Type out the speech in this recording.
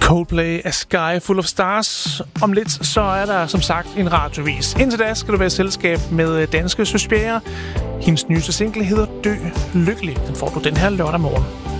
Coldplay, A Sky Full of Stars. Om lidt så er der som sagt en radiovis. Indtil da skal du være i selskab med danske Suspicious. Hendes nyeste single hedder Dø Lykkelig. Den får du den her lørdag morgen.